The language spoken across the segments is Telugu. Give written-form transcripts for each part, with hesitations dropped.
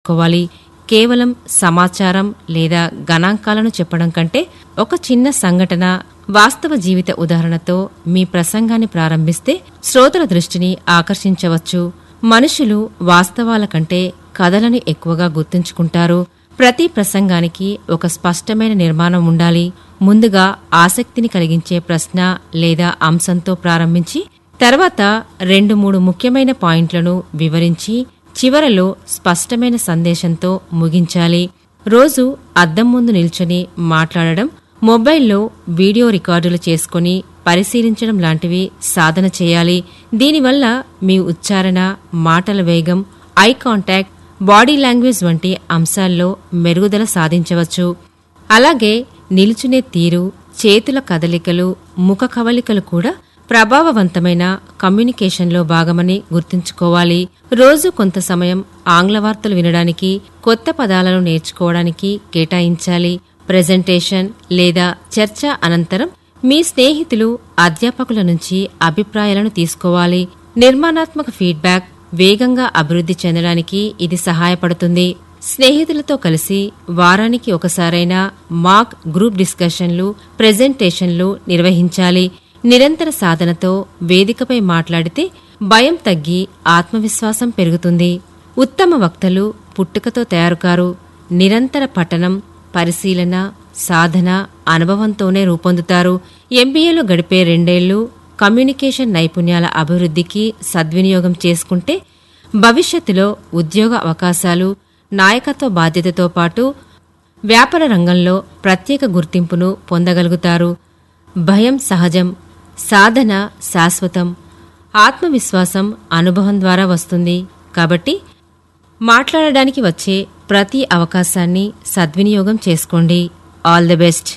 కోవాలి. కేవలం సమాచారం లేదా గణాంకాలను చెప్పడం కంటే ఒక చిన్న సంఘటన, వాస్తవ జీవిత ఉదాహరణతో మీ ప్రసంగాన్ని ప్రారంభిస్తే శ్రోతల దృష్టిని ఆకర్షించవచ్చు. మనుషులు వాస్తవాల కంటే కథలను ఎక్కువగా గుర్తుంచుకుంటారు. ప్రతి ప్రసంగానికి ఒక స్పష్టమైన నిర్మాణం ఉండాలి. ముందుగా ఆసక్తిని కలిగించే ప్రశ్న లేదా అంశంతో ప్రారంభించి తర్వాత 2-3 ముఖ్యమైన పాయింట్లను వివరించి చివరలో స్పష్టమైన సందేశంతో ముగించాలి. రోజు అద్దం ముందు నిల్చొని మాట్లాడడం, మొబైల్లో వీడియో రికార్డులు చేసుకుని పరిశీలించడం లాంటివి సాధన చేయాలి. దీనివల్ల మీ ఉచ్చారణ, మాటల వేగం, ఐ కాంటాక్ట్, బాడీ లాంగ్వేజ్ వంటి అంశాల్లో మెరుగుదల సాధించవచ్చు. అలాగే నిల్చునే తీరు, చేతుల కదలికలు, ముఖ కవళికలు కూడా ప్రభావవంతమైన కమ్యూనికేషన్లో భాగమని గుర్తుంచుకోవాలి. రోజు కొంత సమయం ఆంగ్ల వార్తలు వినడానికి, కొత్త పదాలను నేర్చుకోవడానికి కేటాయించాలి. ప్రెజెంటేషన్ లేదా చర్చ అనంతరం మీ స్నేహితులు, అధ్యాపకుల నుంచి అభిప్రాయాలను తీసుకోవాలి. నిర్మాణాత్మక ఫీడ్బ్యాక్ వేగంగా అభివృద్ధి చెందడానికి ఇది సహాయపడుతుంది. స్నేహితులతో కలిసి వారానికి ఒకసారైనా మాక్ గ్రూప్ డిస్కషన్లు, ప్రెజెంటేషన్లు నిర్వహించాలి. నిరంతర సాధనతో వేదికపై మాట్లాడితే భయం తగ్గి ఆత్మవిశ్వాసం పెరుగుతుంది. ఉత్తమ వక్తలు పుట్టుకతో తయారుకారు. నిరంతర పఠనం, పరిశీలన, సాధన, అనుభవంతోనే రూపొందుతారు. ఎంబీఏలో గడిపే 2 ఏళ్లు కమ్యూనికేషన్ నైపుణ్యాల అభివృద్ధికి సద్వినియోగం చేసుకుంటే భవిష్యత్తులో ఉద్యోగ అవకాశాలు, నాయకత్వ బాధ్యతతో పాటు వ్యాపార రంగంలో ప్రత్యేక గుర్తింపును పొందగలుగుతారు. భయం సహజం, సాధన శాశ్వతం. ఆత్మవిశ్వాసం అనుభవం ద్వారా వస్తుంది. కాబట్టి మాట్లాడడానికి వచ్చే ప్రతి అవకాశాన్ని సద్వినియోగం చేసుకోండి. All the best.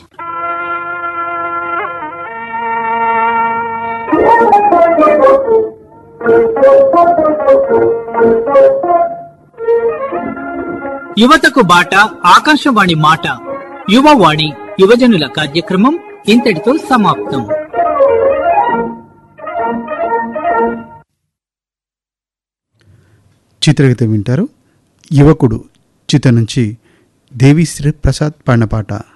యువతకు బాట ఆకాశవాణి మాట. యువవాణి యువజనుల కార్యక్రమం ఇంతటితో సమాప్తం. చిత్రగీతం వింటారు. యువకుడు చిత్ర నుంచి దేవిశ్రీ ప్రసాద్ పాడిన పాట.